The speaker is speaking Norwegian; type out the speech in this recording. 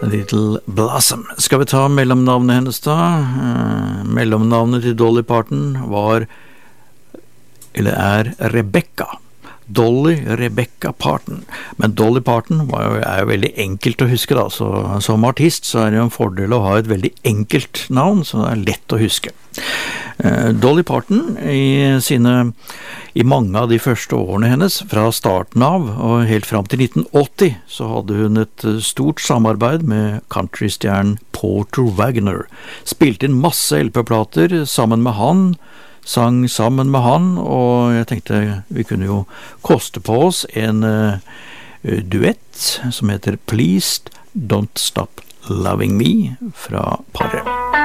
Little Blossom. Skal vi ta mellomnavnet hennes da? Mellomnavnet til Dolly Parton er Rebecca. Dolly Rebecca Parton. Men Dolly Parton er jo veldig enkelt å huske da, så som artist så er det jo en fordel å ha et veldig enkelt navn, så det er lett å huske. Dolly Parton i mange av de første årene hennes, fra starten av og helt fram til 1980, så hadde hun et stort samarbeid med countrystjernen Porter Wagoner. Spilte inn masse LP-plater sammen med han, sang sammen med han, og jeg tenkte vi kunne jo koste på oss en duett som heter Please Don't Stop Loving Me fra paret.